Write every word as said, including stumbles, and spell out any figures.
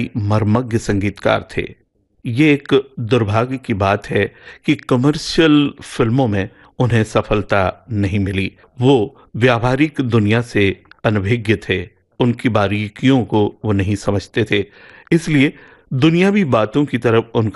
कई मर्मज्ञ संगीतकार थे। ये एक दुर्भाग्य की बात है कि कमर्शियल फिल्मों में उन्हें सफलता नहीं मिली। वो व्यावहारिक दुनिया से अनभिज्ञ थे, उनकी बारीकियों को वो नहीं समझते थे, इसलिए दुनियावी बातों की तरफ उनका